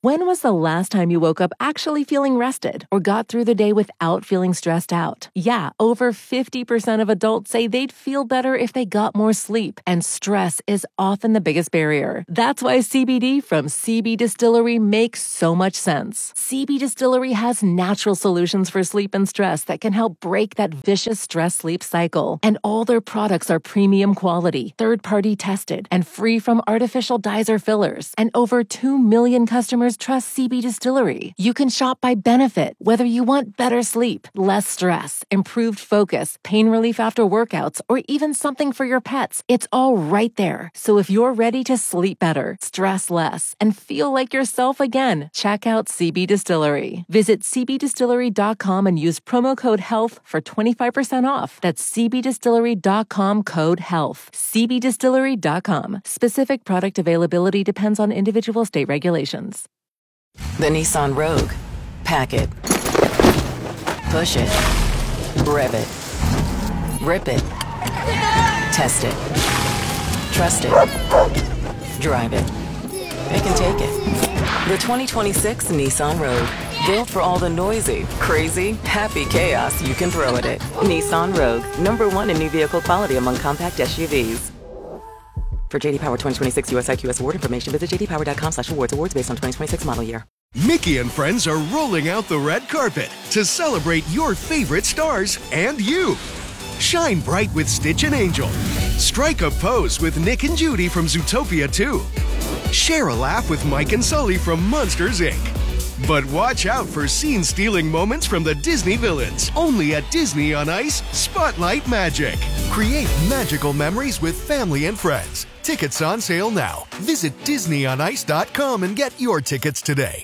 When was the last time you woke up actually feeling rested or got through the day without feeling stressed out? Yeah, over 50% of adults say they'd feel better if they got more sleep, and stress is often the biggest barrier. That's why CBD from CB Distillery makes so much sense. CB Distillery has natural solutions for sleep and stress that can help break that vicious stress-sleep cycle. And all their products are premium quality, third-party tested, and free from artificial dyes or fillers. And over 2 million customers trust CB Distillery. You can shop by benefit, whether you want better sleep, less stress, improved focus, pain relief after workouts, or even something for your pets. It's all right there. So if you're ready to sleep better, stress less, and feel like yourself again, check out CB Distillery. Visit cbdistillery.com and use promo code HEALTH for 25% off. That's cbdistillery.com code HEALTH. cbdistillery.com. Specific product availability depends on individual state regulations. The Nissan Rogue. Pack it. Push it. Rev it. Rip it. Test it. Trust it. Drive it. It can take it. The 2026 Nissan Rogue. Built for all the noisy, crazy, happy chaos you can throw at it. Nissan Rogue. #1 in new vehicle quality among compact SUVs. For JD Power 2026 US IQS award information, visit jdpower.com/awards. Awards based on 2026 model year. Mickey and friends are rolling out the red carpet to celebrate your favorite stars and you. Shine bright with Stitch and Angel. Strike a pose with Nick and Judy from Zootopia 2. Share a laugh with Mike and Sully from Monsters, Inc. But watch out for scene-stealing moments from the Disney villains. Only at Disney on Ice Spotlight Magic. Create magical memories with family and friends. Tickets on sale now. Visit DisneyOnIce.com and get your tickets today.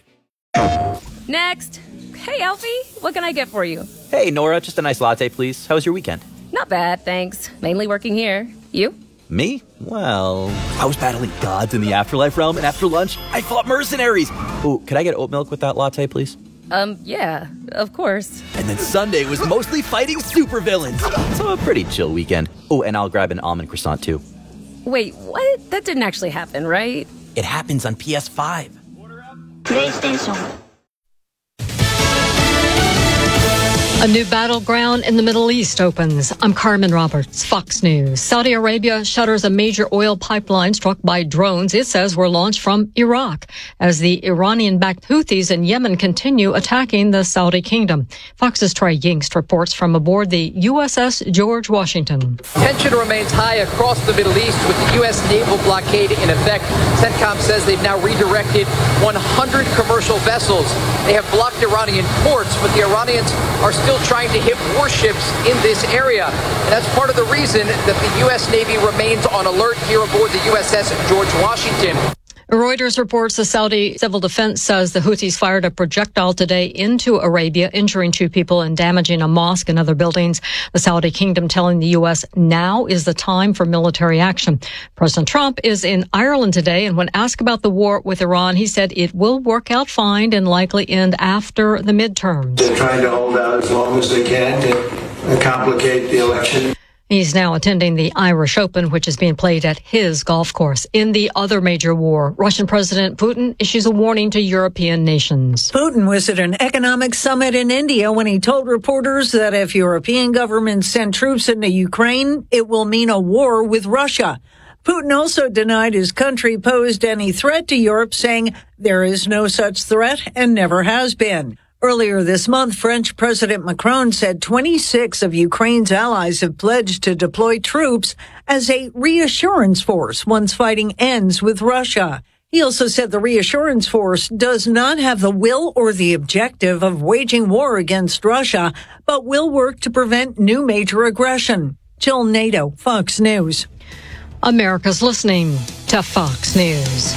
Next. Hey, Alfie. What can I get for you? Hey, Nora. Just a nice latte, please. How was your weekend? Not bad, thanks. Mainly working here. You? Me? Well, I was battling gods in the afterlife realm, and after lunch, I fought mercenaries. Ooh, could I get oat milk with that latte, please? Yeah, of course. And then Sunday was mostly fighting supervillains. So a pretty chill weekend. Oh, and I'll grab an almond croissant, too. Wait, what? That didn't actually happen, right? It happens on PS5. PlayStation. A new battleground in the Middle East opens. I'm Carmen Roberts, Fox News. Saudi Arabia shutters a major oil pipeline struck by drones it says were launched from Iraq as the Iranian-backed Houthis in Yemen continue attacking the Saudi kingdom. Fox's Trey Yingst reports from aboard the USS George Washington. Tension remains high across the Middle East with the U.S. naval blockade in effect. CENTCOM says they've now redirected 100 commercial vessels. They have blocked Iranian ports, but the Iranians are still trying to hit warships in this area. And that's part of the reason that the U.S. Navy remains on alert here aboard the USS George Washington. Reuters reports the Saudi Civil Defense says the Houthis fired a projectile today into Arabia, injuring 2 people and damaging a mosque and other buildings. The Saudi kingdom telling the U.S. now is the time for military action. President Trump is in Ireland today, and when asked about the war with Iran, he said it will work out fine and likely end after the midterms. They're trying to hold out as long as they can to complicate the election. He's now attending the Irish Open, which is being played at his golf course. In the other major war, Russian President Putin issues a warning to European nations. Putin was at an economic summit in India when he told reporters that if European governments send troops into Ukraine, it will mean a war with Russia. Putin also denied his country posed any threat to Europe, saying there is no such threat and never has been. Earlier this month, French President Macron said 26 of Ukraine's allies have pledged to deploy troops as a reassurance force once fighting ends with Russia. He also said the reassurance force does not have the will or the objective of waging war against Russia, but will work to prevent new major aggression. Jill Nato, Fox News. America's listening to Fox News.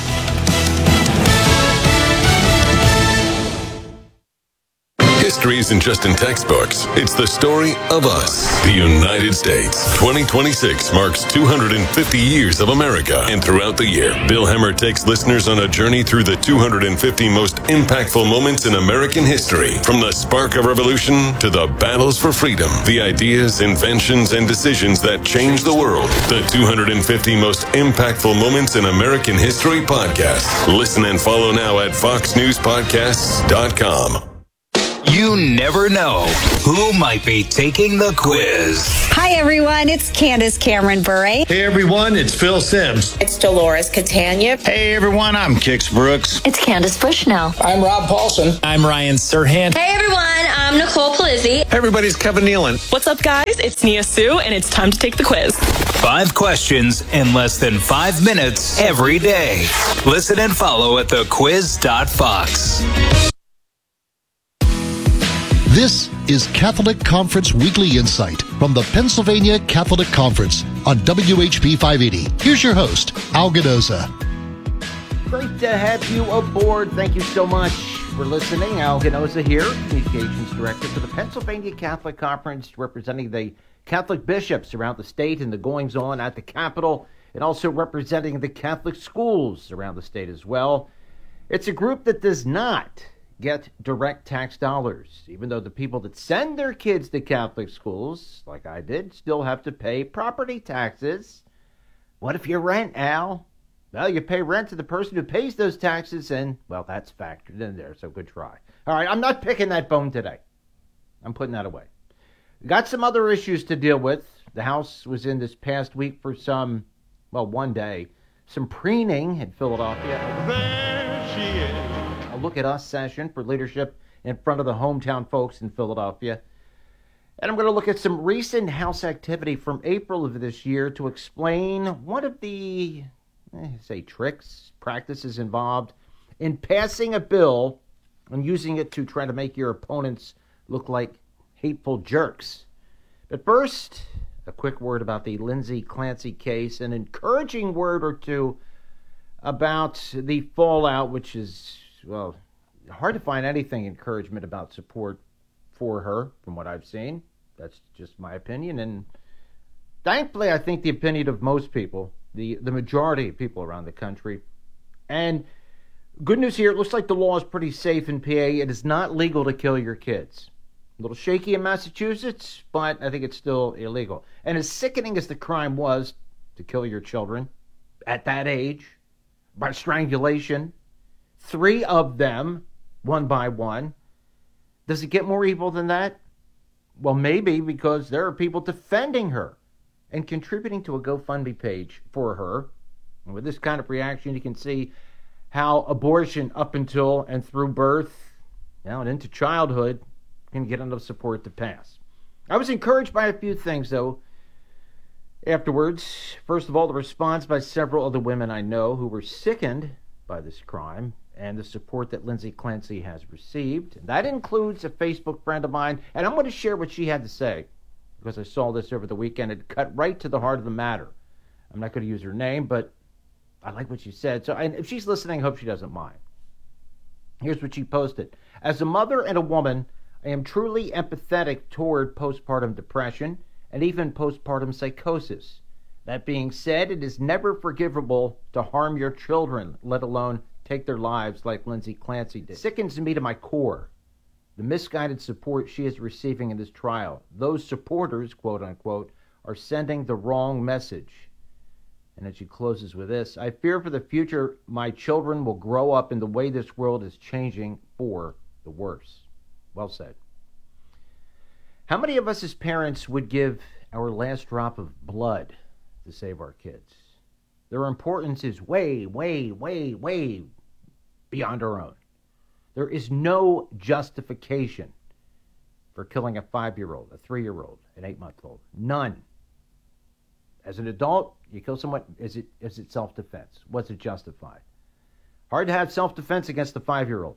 History isn't just in textbooks. It's the story of us, the United States. 2026 marks 250 years of America. And throughout the year, Bill Hemmer takes listeners on a journey through the 250 most impactful moments in American history. From the spark of revolution to the battles for freedom, the ideas, inventions, and decisions that changed the world. The 250 most impactful moments in American history podcast. Listen and follow now at foxnewspodcasts.com. You never know who might be taking the quiz. Hi, everyone. It's Candace Cameron Bure. Hey, everyone. It's Phil Sims. It's Dolores Catania. Hey, everyone. I'm Kix Brooks. It's Candace Bushnell. I'm Rob Paulson. I'm Ryan Serhant. Hey, everyone. I'm Nicole Palizzi. Hey, everybody. It's Kevin Nealon. What's up, guys? It's Nia Sue, and it's time to take the quiz. 5 questions in less than 5 minutes every day. Listen and follow at thequiz.fox. This is Catholic Conference Weekly Insight from the Pennsylvania Catholic Conference on WHP 580. Here's your host, Al Ganoza. Great to have you aboard. Thank you so much for listening. Al Ganoza here, Communications Director for the Pennsylvania Catholic Conference, representing the Catholic bishops around the state and the goings-on at the Capitol, and also representing the Catholic schools around the state as well. It's a group that does not get direct tax dollars, even though the people that send their kids to Catholic schools, like I did, still have to pay property taxes. What if you rent, Al? Well, you pay rent to the person who pays those taxes, and, well, that's factored in there, so good try. All right, I'm not picking that bone today. I'm putting that away. Got some other issues to deal with. The House was in this past week for one day, some preening in Philadelphia. There she is. A Look at Us session for leadership in front of the hometown folks in Philadelphia. And I'm going to look at some recent House activity from April of this year to explain one of the, tricks, practices involved in passing a bill and using it to try to make your opponents look like hateful jerks. But first, a quick word about the Lindsay Clancy case, an encouraging word or two about the fallout, which is, well, hard to find anything encouragement about support for her from what I've seen. That's just my opinion. And thankfully, I think the opinion of most people, the majority of people around the country. And good news here, it looks like the law is pretty safe in PA. It is not legal to kill your kids. A little shaky in Massachusetts, but I think it's still illegal. And as sickening as the crime was to kill your children at that age, by strangulation, 3 of them, one by one, does it get more evil than that? Well, maybe, because there are people defending her and contributing to a GoFundMe page for her. And with this kind of reaction, you can see how abortion up until and through birth, and into childhood, can get enough support to pass. I was encouraged by a few things, though, afterwards. First of all, the response by several of the women I know who were sickened by this crime and the support that Lindsay Clancy has received. That includes a Facebook friend of mine, and I'm going to share what she had to say, because I saw this over the weekend. It cut right to the heart of the matter. I'm not going to use her name, but I like what she said. So, and if she's listening, I hope she doesn't mind. Here's what she posted. As a mother and a woman, I am truly empathetic toward postpartum depression and even postpartum psychosis. That being said, it is never forgivable to harm your children, let alone take their lives like Lindsay Clancy did. It sickens me to my core, the misguided support she is receiving in this trial. Those supporters, quote unquote, are sending the wrong message. And then she closes with this. I fear for the future my children will grow up in the way this world is changing for the worse. Well said. How many of us as parents would give our last drop of blood to save our kids? Their importance is way, way, way, way beyond our own. There is no justification for killing a 5-year-old, a 3-year-old, an 8-month-old. None. As an adult, you kill someone, is it self-defense? What's it justified? Hard to have self-defense against a 5-year-old.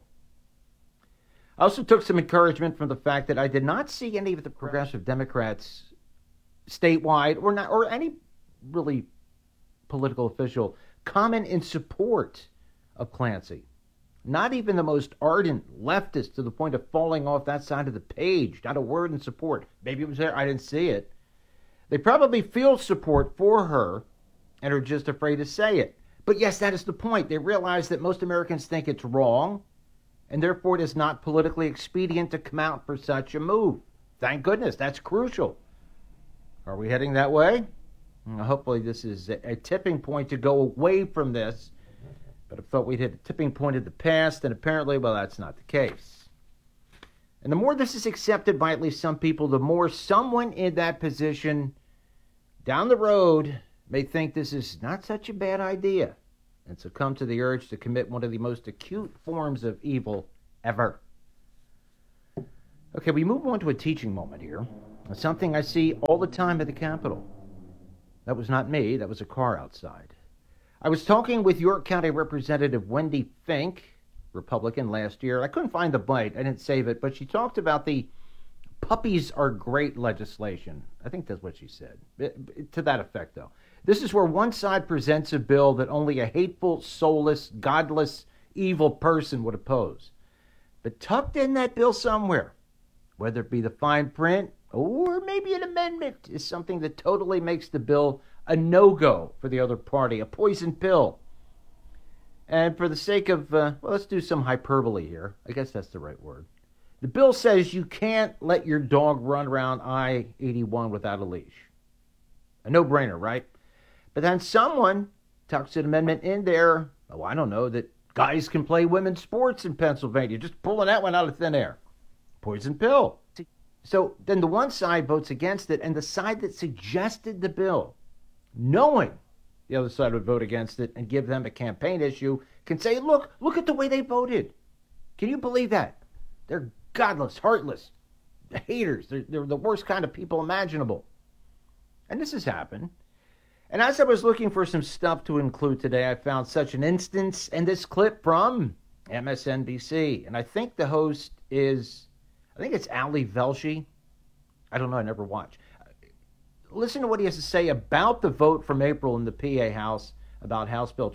I also took some encouragement from the fact that I did not see any of the progressive Democrats statewide or any really political official comment in support of Clancy. Not even the most ardent leftist to the point of falling off that side of the page. Not a word in support. Maybe it was there. I didn't see it. They probably feel support for her and are just afraid to say it. But yes, that is the point. They realize that most Americans think it's wrong, and therefore it is not politically expedient to come out for such a move. Thank goodness. That's crucial. Are we heading that way? Hopefully this is a tipping point to go away from this. But I felt we'd hit a tipping point in the past, and apparently, well, that's not the case. And the more this is accepted by at least some people, the more someone in that position down the road may think this is not such a bad idea and succumb to the urge to commit one of the most acute forms of evil ever. Okay, we move on to a teaching moment here. Something I see all the time at the Capitol. That was not me. That was a car outside. I was talking with York County Representative Wendy Fink, Republican, last year. I couldn't find the bite. I didn't save it, but she talked about the puppies are great legislation. I think that's what she said. To that effect, though. This is where one side presents a bill that only a hateful, soulless, godless, evil person would oppose. But tucked in that bill somewhere, whether it be the fine print or maybe an amendment, is something that totally makes the bill a no-go for the other party, a poison pill. And for the sake of, let's do some hyperbole here. I guess that's the right word. The bill says you can't let your dog run around I-81 without a leash. A no-brainer, right? But then someone tucks an amendment in there, I don't know, that guys can play women's sports in Pennsylvania. Just pulling that one out of thin air. Poison pill. So then the one side votes against it, and the side that suggested the bill, knowing the other side would vote against it and give them a campaign issue, can say, look at the way they voted. Can you believe that? They're godless, heartless, haters. They're the worst kind of people imaginable. And this has happened. And as I was looking for some stuff to include today, I found such an instance in this clip from MSNBC. And I think the host is, it's Ali Velshi. I don't know, I never watch. Listen to what he has to say about the vote from April in the PA House about House Bill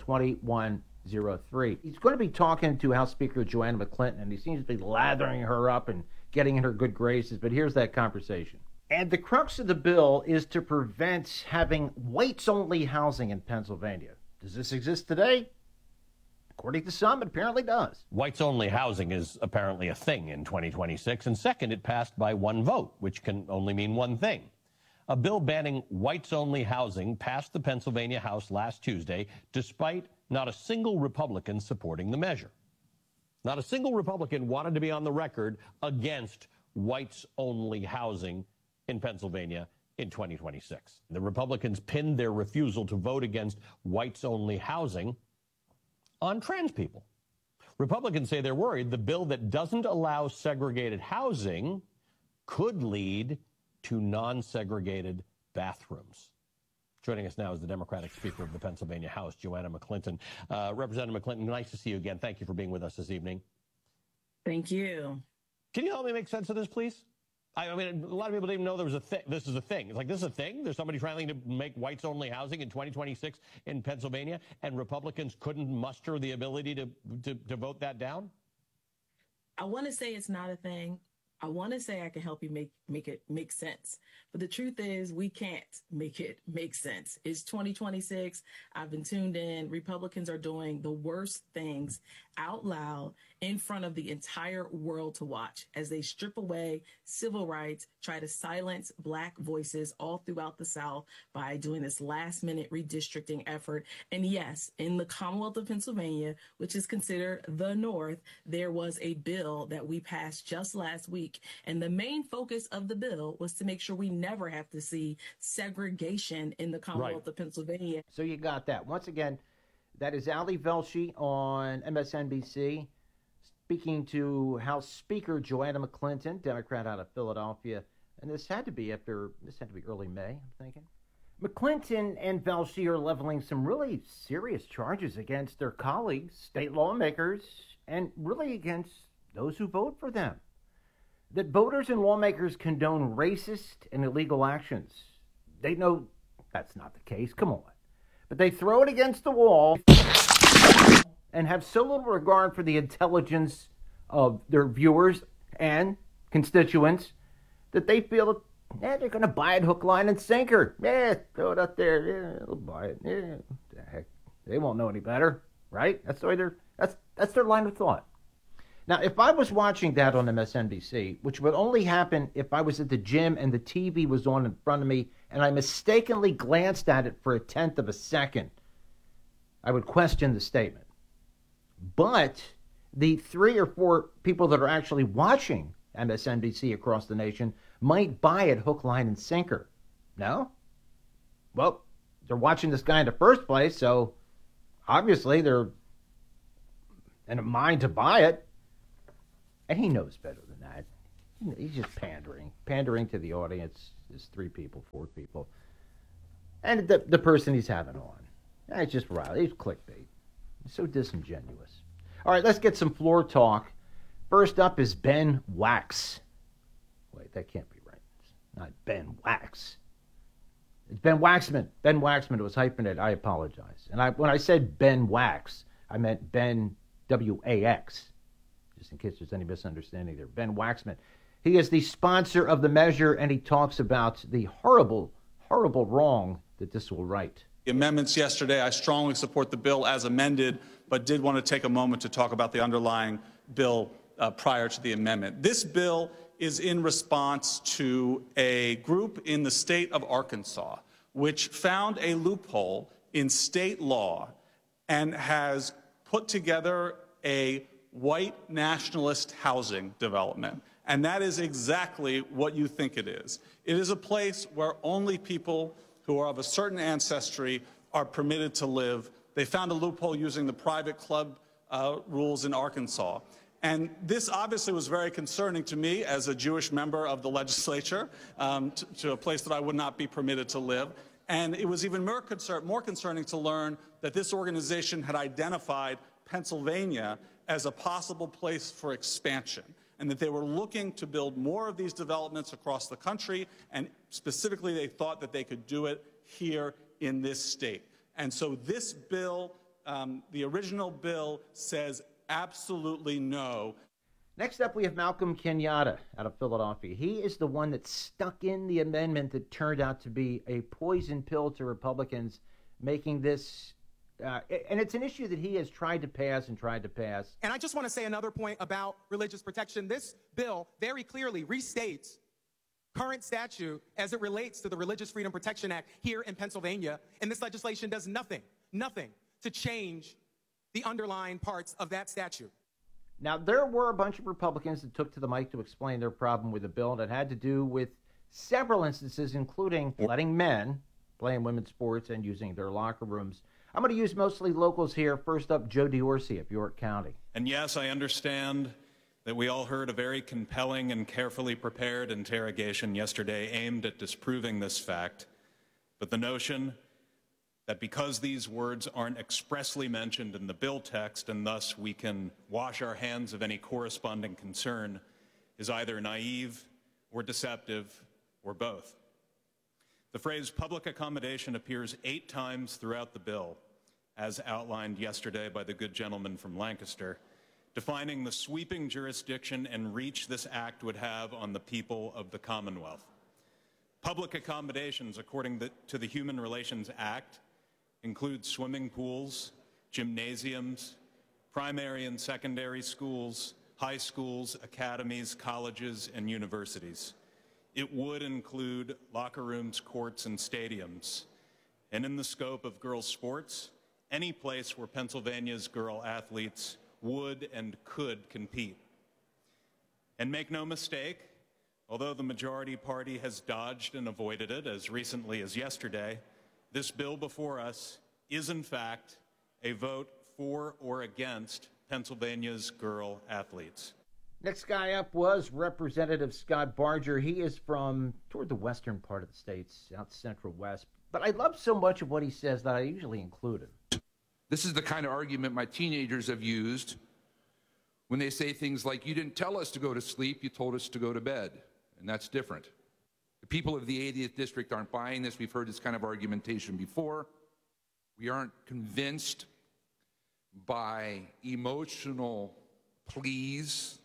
2103. He's going to be talking to House Speaker Joanna McClinton, and he seems to be lathering her up and getting in her good graces. But here's that conversation. And the crux of the bill is to prevent having whites-only housing in Pennsylvania. Does this exist today? According to some, it apparently does. Whites-only housing is apparently a thing in 2026. And second, it passed by one vote, which can only mean one thing. A bill banning whites-only housing passed the Pennsylvania House last Tuesday, despite not a single Republican supporting the measure. Not a single Republican wanted to be on the record against whites-only housing in Pennsylvania in 2026. The Republicans pinned their refusal to vote against whites-only housing on trans people. Republicans say they're worried the bill that doesn't allow segregated housing could lead to non-segregated bathrooms. Joining us now is the Democratic Speaker of the Pennsylvania House, Joanna McClinton. Representative McClinton, nice to see you again. Thank you for being with us this evening. Thank you. Can you help me make sense of this, please? I mean, a lot of people didn't even know there was a thing. This is a thing. It's like, this is a thing? There's somebody trying to make whites-only housing in 2026 in Pennsylvania, and Republicans couldn't muster the ability to vote that down? I want to say it's not a thing. I want to say I can help you make it make sense. But the truth is we can't make it make sense. It's 2026. I've been tuned in. Republicans are doing the worst things out loud in front of the entire world to watch as they strip away civil rights, try to silence Black voices all throughout the South by doing this last-minute redistricting effort. And yes, in the Commonwealth of Pennsylvania, which is considered the North, there was a bill that we passed just last week. And the main focus of the bill was to make sure we never have to see segregation in the Commonwealth of Pennsylvania. So you got that. Once again, that is Ali Velshi on MSNBC. Speaking to House Speaker Joanna McClinton, Democrat out of Philadelphia. And this had to be early May, I'm thinking. McClinton and Velshi are leveling some really serious charges against their colleagues, state lawmakers, and really against those who vote for them. That voters and lawmakers condone racist and illegal actions. They know that's not the case. Come on. But they throw it against the wall and have so little regard for the intelligence of their viewers and constituents that they feel that they're going to buy it hook, line, and sinker. Yeah, throw it up there. Yeah, they'll buy it. Yeah, the heck, they won't know any better, right? That's the way that's their line of thought. Now, if I was watching that on MSNBC, which would only happen if I was at the gym and the TV was on in front of me and I mistakenly glanced at it for a tenth of a second, I would question the statement. But the 3 or 4 people that are actually watching MSNBC across the nation might buy it hook, line, and sinker. No? Well, they're watching this guy in the first place, so obviously they're in a mind to buy it. And he knows better than that. He's just pandering to the audience. There's 3 people, 4 people. And the person he's having on. It's just riley. He's clickbait. He's so disingenuous. All right, let's get some floor talk. First up is Ben Wax. Wait, that can't be right. It's not Ben Wax. It's Ben Waxman. Ben Waxman. It was hyphenated. I apologize. And when I said Ben Wax, I meant Ben W-A-X. Just in case there's any misunderstanding there. Ben Waxman. He is the sponsor of the measure, and he talks about the horrible, horrible wrong that this will right. The amendments yesterday, I strongly support the bill as amended, but did want to take a moment to talk about the underlying bill prior to the amendment. This bill is in response to a group in the state of Arkansas, which found a loophole in state law and has put together a white nationalist housing development. And that is exactly what you think it is. It is a place where only people who are of a certain ancestry are permitted to live. They found a loophole using the private club rules in Arkansas. And this obviously was very concerning to me as a Jewish member of the legislature, to a place that I would not be permitted to live. And it was even more concerning to learn that this organization had identified Pennsylvania as a possible place for expansion, and that they were looking to build more of these developments across the country, and specifically they thought that they could do it here in this state. And so this bill, the original bill, says absolutely no. Next up, we have Malcolm Kenyatta out of Philadelphia. He is the one that stuck in the amendment that turned out to be a poison pill to Republicans, making this and it's an issue that he has tried to pass. And I just want to say another point about religious protection. This bill very clearly restates current statute as it relates to the Religious Freedom Protection Act here in Pennsylvania. And this legislation does nothing to change the underlying parts of that statute. Now, there were a bunch of Republicans that took to the mic to explain their problem with the bill that had to do with several instances, including letting men play in women's sports and using their locker rooms. I'm going to use mostly locals here. First up, Joe Diorsi of York County. And yes, I understand that we all heard a very compelling and carefully prepared interrogation yesterday aimed at disproving this fact. But the notion that because these words aren't expressly mentioned in the bill text and thus we can wash our hands of any corresponding concern is either naive or deceptive or both. The phrase public accommodation appears 8 times throughout the bill, as outlined yesterday by the good gentleman from Lancaster, defining the sweeping jurisdiction and reach this act would have on the people of the Commonwealth. Public accommodations, according to the Human Relations Act, include swimming pools, gymnasiums, primary and secondary schools, high schools, academies, colleges, and universities. It would include locker rooms, courts, and stadiums. And in the scope of girls' sports, any place where Pennsylvania's girl athletes would and could compete. And make no mistake, although the majority party has dodged and avoided it as recently as yesterday, this bill before us is in fact a vote for or against Pennsylvania's girl athletes. Next guy up was Representative Scott Barger. He is from toward the western part of the state, south central west. But I love so much of what he says that I usually include him. This is the kind of argument my teenagers have used when they say things like, you didn't tell us to go to sleep, you told us to go to bed. And that's different. The people of the 80th District aren't buying this. We've heard this kind of argumentation before. We aren't convinced by emotional pleas,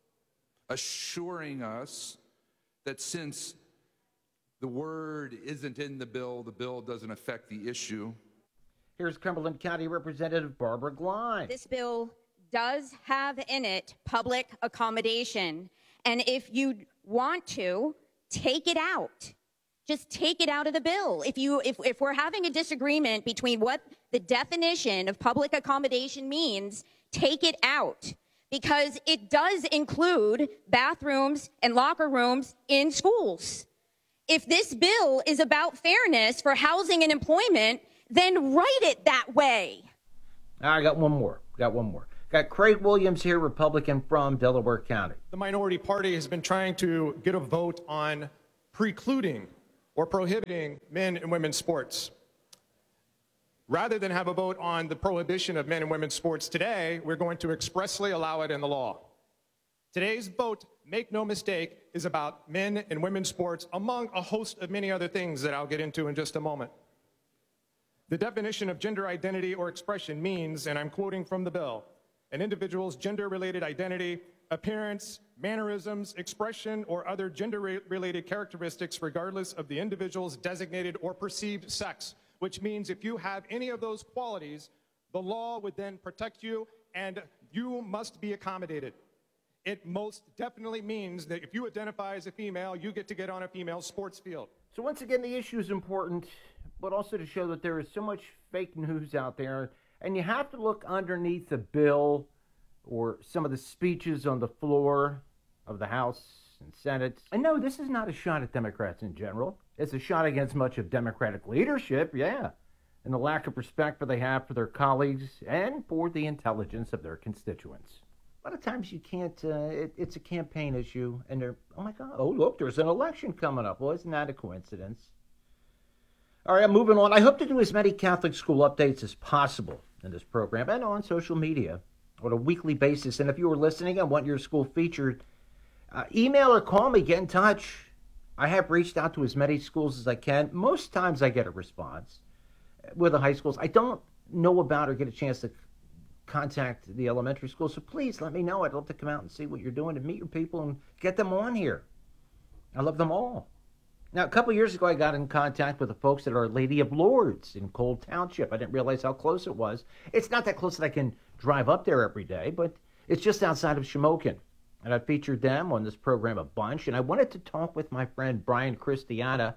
assuring us that since the word isn't in the bill doesn't affect the issue. Here's Cumberland County Representative Barbara Glein. This bill does have in it public accommodation. And if you want to, take it out. Just take it out of the bill. If we're having a disagreement between what the definition of public accommodation means, take it out. Because it does include bathrooms and locker rooms in schools. If this bill is about fairness for housing and employment, then write it that way. I got one more. Got Craig Williams here, Republican from Delaware County. The minority party has been trying to get a vote on precluding or prohibiting men and women's sports. Rather than have a vote on the prohibition of men and women's sports today, we're going to expressly allow it in the law. Today's vote, make no mistake, is about men and women's sports, among a host of many other things that I'll get into in just a moment. The definition of gender identity or expression means, and I'm quoting from the bill, an individual's gender-related identity, appearance, mannerisms, expression, or other gender-related characteristics regardless of the individual's designated or perceived sex, which means if you have any of those qualities, the law would then protect you and you must be accommodated. It most definitely means that if you identify as a female, you get to get on a female sports field. So once again, the issue is important, but also to show that there is so much fake news out there. And you have to look underneath the bill or some of the speeches on the floor of the House and Senate. And no, this is not a shot at Democrats in general. It's a shot against much of Democratic leadership, yeah, and the lack of respect they have for their colleagues and for the intelligence of their constituents. A lot of times you can't, it's a campaign issue, and they're, oh my God, oh look, there's an election coming up. Well, isn't that a coincidence? All right, I'm moving on. I hope to do as many Catholic school updates as possible in this program and on social media on a weekly basis. And if you were listening and want your school featured, email or call me, get in touch. I have reached out to as many schools as I can. Most times I get a response with the high schools. I don't know about or get a chance to contact the elementary school, so please let me know. I'd love to come out and see what you're doing and meet your people and get them on here. I love them all. Now, a couple years ago, I got in contact with the folks at Our Lady of Lourdes in Cole Township. I didn't realize how close it was. It's not that close that I can drive up there every day, but it's just outside of Shamokin. And I featured them on this program a bunch. And I wanted to talk with my friend Brian Christiana.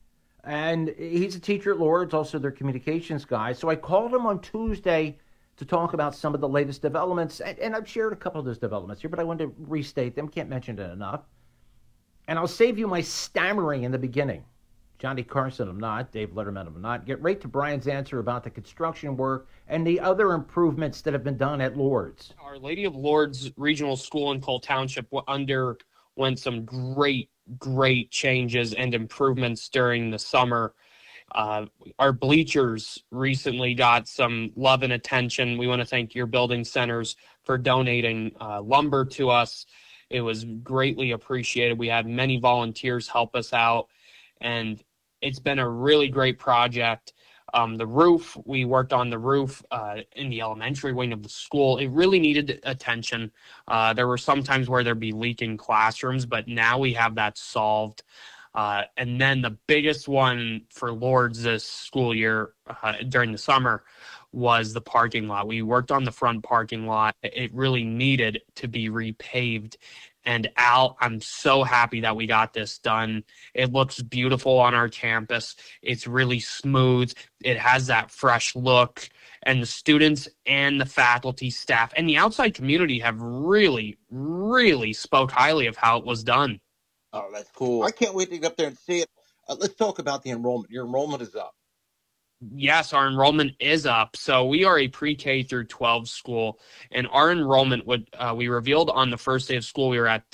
And he's a teacher at Lourdes, also their communications guy. So I called him on Tuesday to talk about some of the latest developments. And I've shared a couple of those developments here, but I wanted to restate them. Can't mention it enough. And I'll save you my stammering in the beginning. Johnny Carson, I'm not. Dave Letterman, I'm not. Get right to Brian's answer about the construction work and the other improvements that have been done at Lourdes. Our Lady of Lourdes Regional School in Cole Township underwent some great changes and improvements during the summer. Our bleachers recently got some love and attention. We want to thank your building centers for donating lumber to us. It was greatly appreciated. We had many volunteers help us out, and it's been a really great project. The roof, we worked on the roof in the elementary wing of the school. It really needed attention. There were some times where there'd be leaking classrooms, but now we have that solved. And then the biggest one for Lourdes this school year during the summer was the parking lot. We worked on the front parking lot. It really needed to be repaved. And Al, I'm so happy that we got this done. It looks beautiful on our campus. It's really smooth. It has that fresh look. And the students and the faculty, staff, and the outside community have really spoke highly of how it was done. Oh, that's cool. I can't wait to get up there and see it. Let's talk about the enrollment. Your enrollment is up. Yes, our enrollment is up. So we are a pre-K through 12 school, and our enrollment we revealed on the first day of school, we were at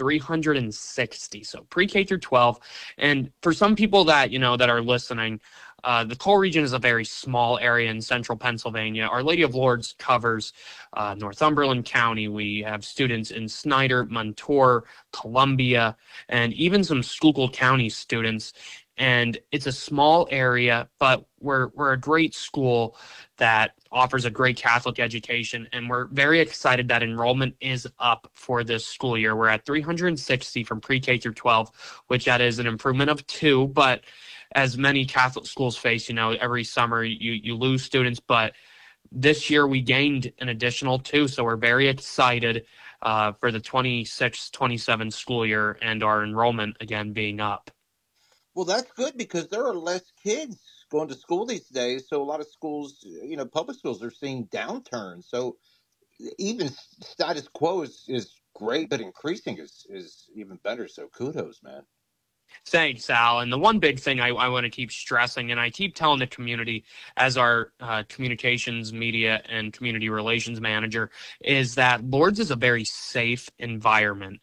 360. So pre-K through 12. And for some people that, that are listening, the Cole region is a very small area in central Pennsylvania. Our Lady of Lourdes covers Northumberland County. We have students in Snyder, Montour, Columbia, and even some Schuylkill County students. And it's a small area, but we're a great school that offers a great Catholic education. And we're very excited that enrollment is up for this school year. We're at 360 from pre-K through 12, which that is an improvement of 2. But as many Catholic schools face, every summer you lose students. But this year we gained an additional 2. So we're very excited for the 26-27 school year and our enrollment again being up. Well, that's good because there are less kids going to school these days. So a lot of schools, public schools are seeing downturns. So even status quo is great, but increasing is even better. So kudos, man. Thanks, Al. And the one big thing I want to keep stressing, and I keep telling the community as our communications, media, and community relations manager, is that Lourdes is a very safe environment.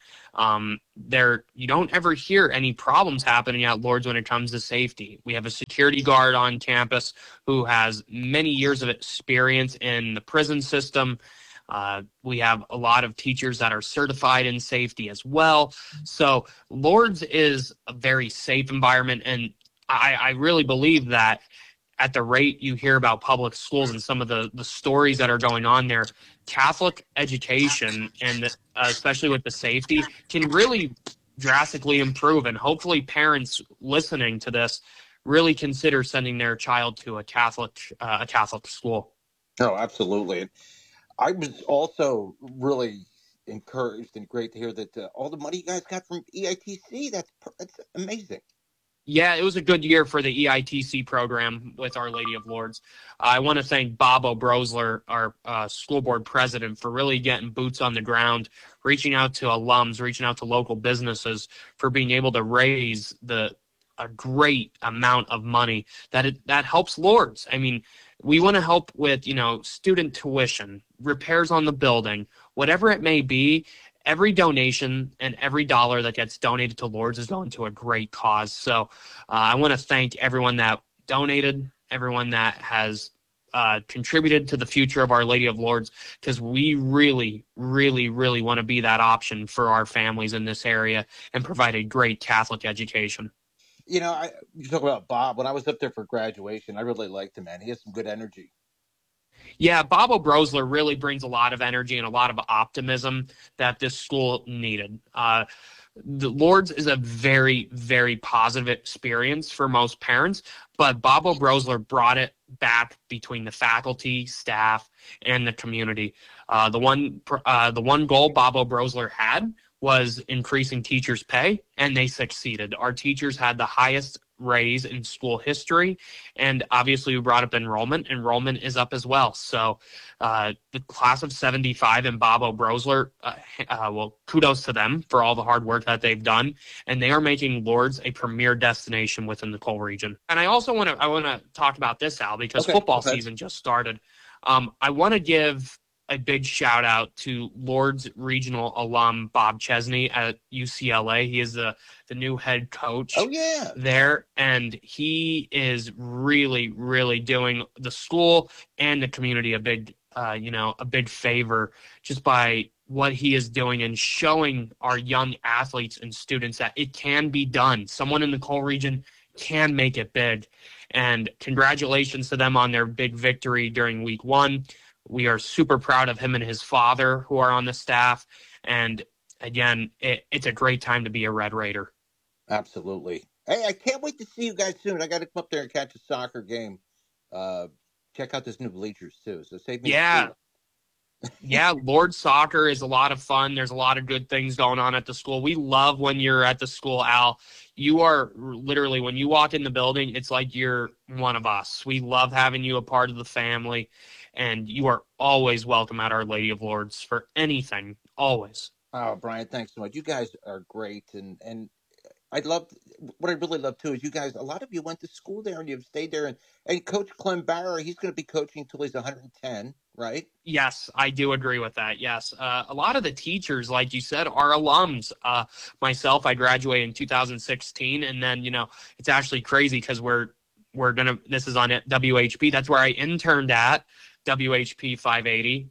You don't ever hear any problems happening at Lourdes when it comes to safety. We have a security guard on campus who has many years of experience in the prison system. We have a lot of teachers that are certified in safety as well. So Lourdes is a very safe environment. And I really believe that at the rate you hear about public schools and some of the stories that are going on there, Catholic education, and especially with the safety, can really drastically improve. And hopefully parents listening to this really consider sending their child to a Catholic school. Oh, absolutely. I was also really encouraged and great to hear that all the money you guys got from EITC, that's amazing. Yeah, it was a good year for the EITC program with Our Lady of Lourdes. I want to thank Bob O'Brosler, our school board president, for really getting boots on the ground, reaching out to alums, reaching out to local businesses, for being able to raise a great amount of money that helps Lourdes. I mean, we want to help with, student tuition, repairs on the building, whatever it may be. Every donation and every dollar that gets donated to Lourdes is going to a great cause. So I want to thank everyone that donated, everyone that has contributed to the future of Our Lady of Lourdes, because we really, really, really want to be that option for our families in this area and provide a great Catholic education. You talk about Bob. When I was up there for graduation, I really liked him, man. He has some good energy. Yeah, Bob O'Brosler really brings a lot of energy and a lot of optimism that this school needed. The Lourdes is a very, very positive experience for most parents, but Bob O'Brosler brought it back between the faculty, staff, and the community. The one goal Bob O'Brosler had was increasing teachers' pay, and they succeeded. Our teachers had the highest raise in school history, and obviously we brought up enrollment. Enrollment is up as well. So the class of 75 and Bob O'Brosler, kudos to them for all the hard work that they've done, and they are making Lourdes a premier destination within the Cole region. And I also want to talk about this, Al, because football season just started. I want to give a big shout out to Lourdes regional alum Bob Chesney at UCLA. He is the new head coach there, and he is really, really doing the school and the community a big favor just by what he is doing and showing our young athletes and students that it can be done. Someone in the Cole region can make it big. And congratulations to them on their big victory during week 1. We are super proud of him and his father who are on the staff. And again, it's a great time to be a Red Raider. Absolutely. Hey, I can't wait to see you guys soon. I got to come up there and catch a soccer game. Check out this new bleachers too. So save me. Yeah, Lourdes soccer is a lot of fun. There's a lot of good things going on at the school. We love when you're at the school, Al. You are literally, when you walk in the building, it's like you're one of us. We love having you a part of the family, and you are always welcome at Our Lady of Lourdes for anything, always. Oh, Brian, thanks so much. You guys are great, and what I really love too is you guys. A lot of you went to school there and you've stayed there. And Coach Clem Barra, he's going to be coaching until he's 110, right? Yes, I do agree with that. Yes, a lot of the teachers, like you said, are alums. Myself, I graduated in 2016, and then it's actually crazy because we're gonna. This is on WHP. That's where I interned at. WHP 580.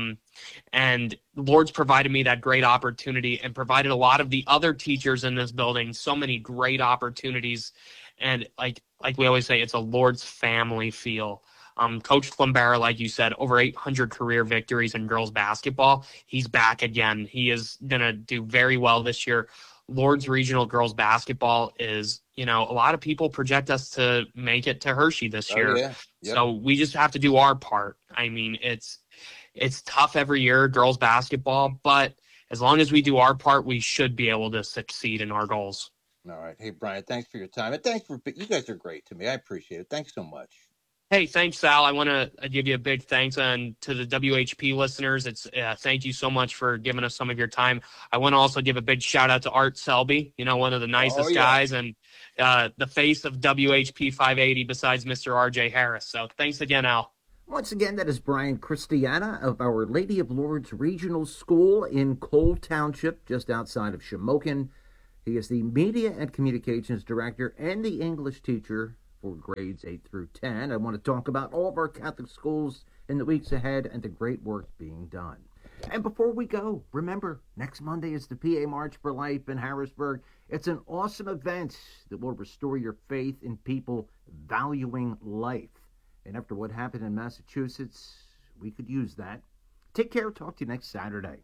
And Lourdes provided me that great opportunity and provided a lot of the other teachers in this building so many great opportunities. And like we always say, it's a Lord's family feel. Coach Flambera, like you said, over 800 career victories in girls basketball. He's back again. He is going to do very well this year. Lord's Regional girls basketball is, a lot of people project us to make it to Hershey this year. Yeah. Yep. So we just have to do our part. I mean, it's tough every year, girls basketball, but as long as we do our part, we should be able to succeed in our goals. All right. Hey, Brian, thanks for your time. And you guys are great to me. I appreciate it. Thanks so much. Hey, thanks, Sal. I want to give you a big thanks, and to the WHP listeners, it's thank you so much for giving us some of your time. I want to also give a big shout out to Art Selby, one of the nicest guys, and the face of WHP 580 besides Mr. RJ Harris. So thanks again, Al. Once again, that is Brian Christiana of Our Lady of Lourdes Regional School in Cole Township, just outside of Shamokin. He is the Media and Communications Director and the English teacher for grades 8 through 10. I want to talk about all of our Catholic schools in the weeks ahead and the great work being done. And before we go, remember, next Monday is the PA March for Life in Harrisburg. It's an awesome event that will restore your faith in people valuing life. And after what happened in Massachusetts, we could use that. Take care. Talk to you next Saturday.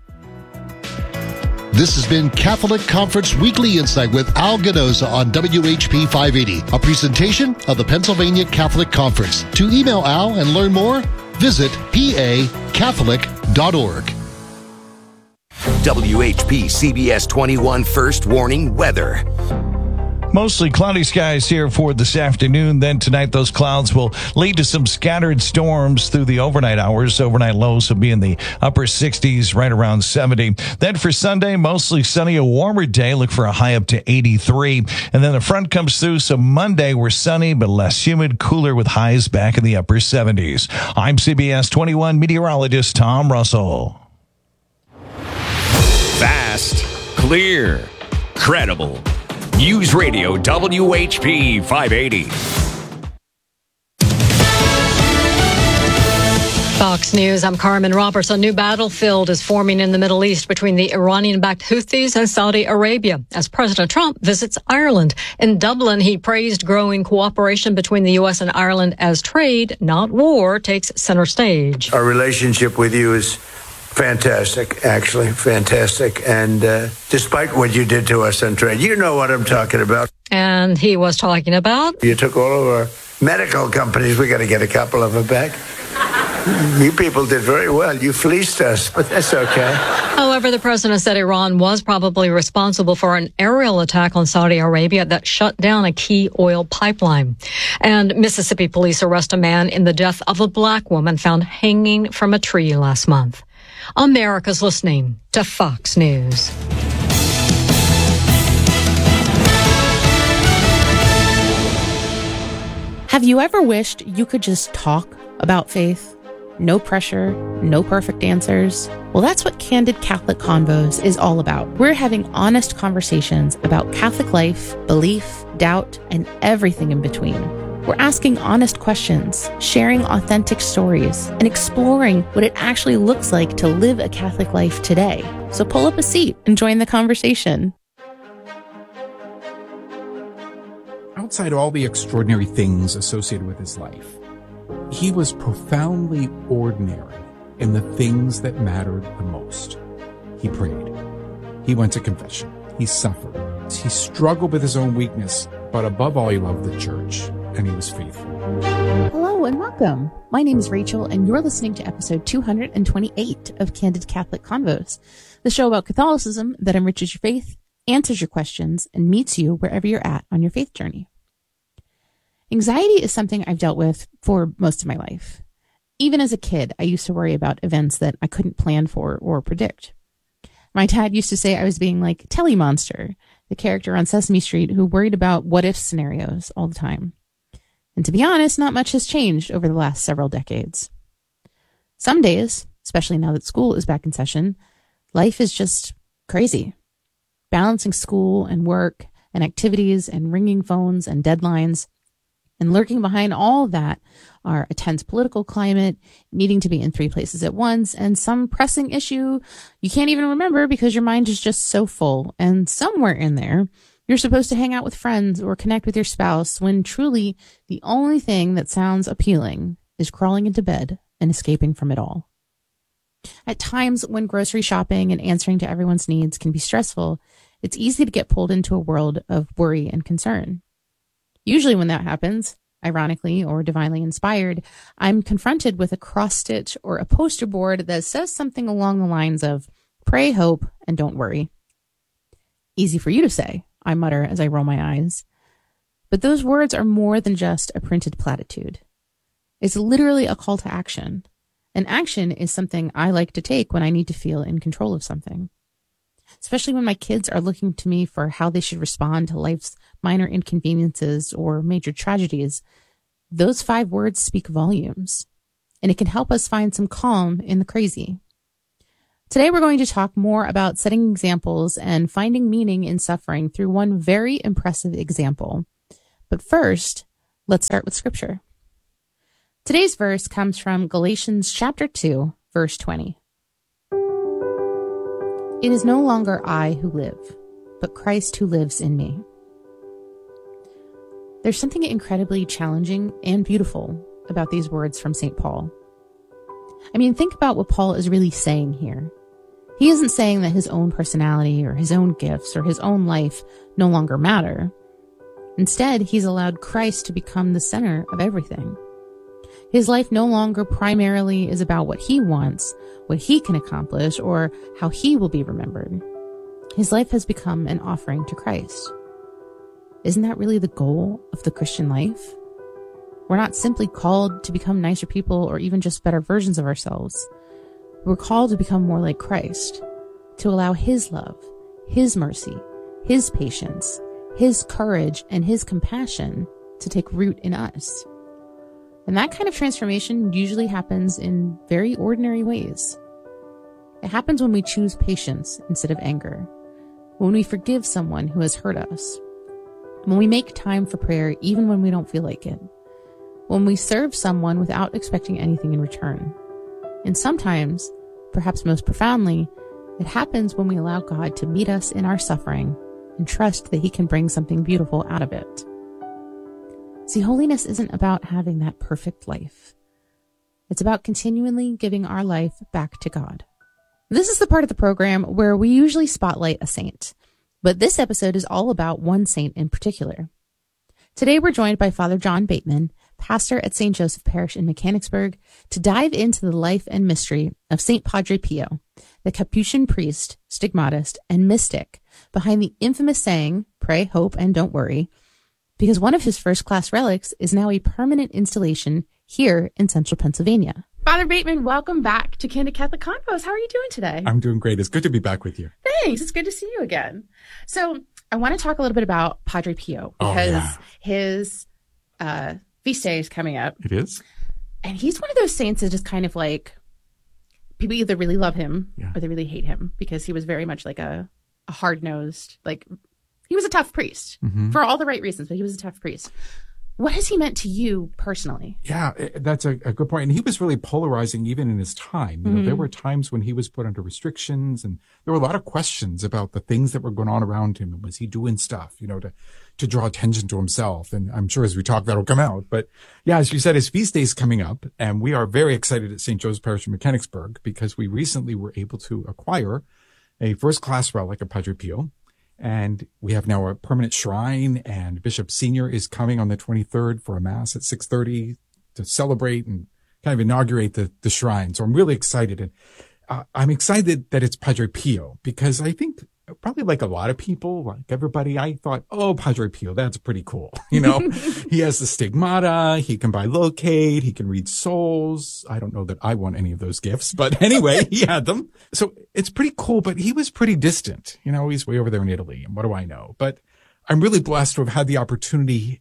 This has been Catholic Conference Weekly Insight with Al Ganoza on WHP 580, a presentation of the Pennsylvania Catholic Conference. To email Al and learn more, visit pacatholic.org. WHP CBS 21 First Warning Weather. Mostly cloudy skies here for this afternoon. Then tonight, those clouds will lead to some scattered storms through the overnight hours. Overnight lows will be in the upper 60s, right around 70. Then for Sunday, mostly sunny, a warmer day. Look for a high up to 83. And then the front comes through. So Monday, we're sunny, but less humid, cooler with highs back in the upper 70s. I'm CBS 21 meteorologist Tom Russell. Fast, clear, credible. News Radio WHP 580. Fox News, I'm Carmen Roberts. A new battlefield is forming in the Middle East between the Iranian-backed Houthis and Saudi Arabia as President Trump visits Ireland. In Dublin, he praised growing cooperation between the U.S. and Ireland as trade, not war, takes center stage. Our relationship with you is fantastic, actually, fantastic. And despite what you did to us on trade, you know what I'm talking about. And he was talking about? You took all of our medical companies. We got to get a couple of them back. You people did very well. You fleeced us, but that's okay. However, the president said Iran was probably responsible for an aerial attack on Saudi Arabia that shut down a key oil pipeline. And Mississippi police arrest a man in the death of a black woman found hanging from a tree last month. America's listening to Fox News. Have you ever wished you could just talk about faith? No pressure, no perfect answers. Well, that's what Candid Catholic Convos is all about. We're having honest conversations about Catholic life, belief, doubt, and everything in between. We're asking honest questions, sharing authentic stories, and exploring what it actually looks like to live a Catholic life today. So pull up a seat and join the conversation. Outside all the extraordinary things associated with his life, he was profoundly ordinary in the things that mattered the most. He prayed. He went to confession. He suffered. He struggled with his own weakness, but above all, he loved the church, and he was faithful. Hello and welcome. My name is Rachel, and you're listening to episode 228 of Candid Catholic Convos, the show about Catholicism that enriches your faith, answers your questions, and meets you wherever you're at on your faith journey. Anxiety is something I've dealt with for most of my life. Even as a kid, I used to worry about events that I couldn't plan for or predict. My dad used to say I was being like Telly Monster, the character on Sesame Street who worried about what-if scenarios all the time. And to be honest, not much has changed over the last several decades. Some days, especially now that school is back in session, life is just crazy. Balancing school and work and activities and ringing phones and deadlines. And lurking behind all of that are a tense political climate, needing to be in 3 places at once, and some pressing issue you can't even remember because your mind is just so full. And somewhere in there, You're supposed to hang out with friends or connect with your spouse when truly the only thing that sounds appealing is crawling into bed and escaping from it all. At times when grocery shopping and answering to everyone's needs can be stressful, it's easy to get pulled into a world of worry and concern. Usually when that happens, ironically or divinely inspired, I'm confronted with a cross-stitch or a poster board that says something along the lines of, pray, hope, and don't worry. Easy for you to say, I mutter as I roll my eyes. But those words are more than just a printed platitude. It's literally a call to action. And action is something I like to take when I need to feel in control of something. Especially when my kids are looking to me for how they should respond to life's minor inconveniences or major tragedies. Those 5 words speak volumes, and it can help us find some calm in the crazy. Today, we're going to talk more about setting examples and finding meaning in suffering through one very impressive example. But first, let's start with scripture. Today's verse comes from Galatians chapter 2, verse 20. It is no longer I who live, but Christ who lives in me. There's something incredibly challenging and beautiful about these words from St. Paul. I mean, think about what Paul is really saying here. He isn't saying that his own personality or his own gifts or his own life no longer matter. Instead, he's allowed Christ to become the center of everything. His life no longer primarily is about what he wants, what he can accomplish, or how he will be remembered. His life has become an offering to Christ. Isn't that really the goal of the Christian life? We're not simply called to become nicer people or even just better versions of ourselves. We're called to become more like Christ, to allow his love, his mercy, his patience, his courage, and his compassion to take root in us. And that kind of transformation usually happens in very ordinary ways. It happens when we choose patience instead of anger, when we forgive someone who has hurt us, when we make time for prayer even when we don't feel like it, when we serve someone without expecting anything in return. And sometimes, perhaps most profoundly, it happens when we allow God to meet us in our suffering and trust that he can bring something beautiful out of it. See, holiness isn't about having that perfect life. It's about continually giving our life back to God. This is the part of the program where we usually spotlight a saint, but this episode is all about one saint in particular. Today we're joined by Father John Bateman, pastor at St. Joseph Parish in Mechanicsburg, to dive into the life and mystery of St. Padre Pio, the Capuchin priest, stigmatist, and mystic behind the infamous saying, pray, hope, and don't worry, because one of his first-class relics is now a permanent installation here in central Pennsylvania. Father Bateman, welcome back to Candid Catholic Convos. How are you doing today? I'm doing great. It's good to be back with you. Thanks. It's good to see you again. So I want to talk a little bit about Padre Pio because his feast day is coming up. It is. And he's one of those saints that just kind of like, people either really love him or they really hate him because he was very much like a hard-nosed, like, he was a tough priest for all the right reasons, but he was a tough priest. What has he meant to you personally? Yeah, that's a good point. And he was really polarizing even in his time. You know, there were times when he was put under restrictions and there were a lot of questions about the things that were going on around him. And was he doing stuff, you know, to draw attention to himself? And I'm sure as we talk, that'll come out. But yeah, as you said, his feast day is coming up and we are very excited at St. Joseph Parish in Mechanicsburg because we recently were able to acquire a first-class relic of Padre Pio. And we have now a permanent shrine, and Bishop Senior is coming on the 23rd for a mass at 6:30 to celebrate and kind of inaugurate the shrine. So I'm really excited. And I'm excited that it's Padre Pio because I think probably like a lot of people, like everybody, I thought, oh, Padre Pio, that's pretty cool. You know, he has the stigmata. He can bilocate. He can read souls. I don't know that I want any of those gifts, but anyway, he had them. So it's pretty cool, but he was pretty distant. You know, he's way over there in Italy. And what do I know? But I'm really blessed to have had the opportunity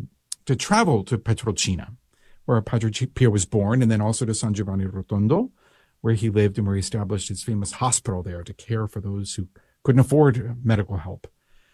to travel to Pietrelcina, where Padre Pio was born, and then also to San Giovanni Rotondo, where he lived and where he established his famous hospital there to care for those who couldn't afford medical help.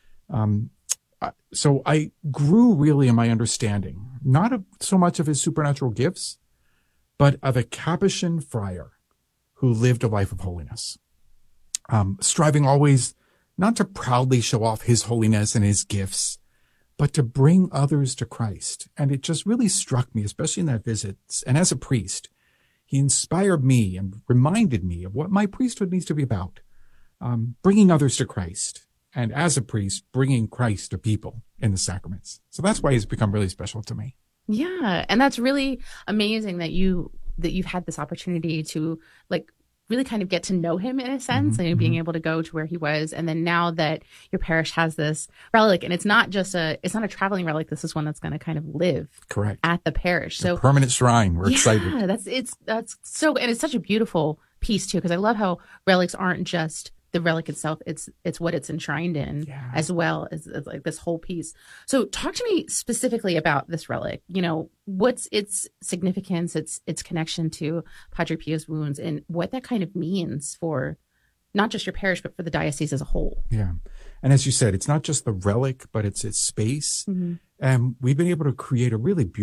So I grew really in my understanding, not of so much of his supernatural gifts, but of a Capuchin friar who lived a life of holiness, striving always not to proudly show off his holiness and his gifts, but to bring others to Christ. And it just really struck me, especially in that visit. And as a priest, he inspired me and reminded me of what my priesthood needs to be about, bringing others to Christ. And as a priest, bringing Christ to people in the sacraments. So that's why he's become really special to me. Yeah. And that's really amazing that you've had this opportunity to really kind of get to know him in a sense, and being able to go to where he was. And then now that your parish has this relic, and it's not a traveling relic, this is one that's going to kind of live correct at the parish. So permanent shrine. We're excited. Yeah, that's so, and it's such a beautiful piece too, because I love how relics aren't just the relic itself, it's what it's enshrined in as well as like this whole piece. So talk to me specifically about this relic. What's its significance, its connection to Padre Pio's wounds, and what that kind of means for not just your parish, but for the diocese as a whole. Yeah. And as you said, it's not just the relic, but it's its space. And we've been able to create a really beautiful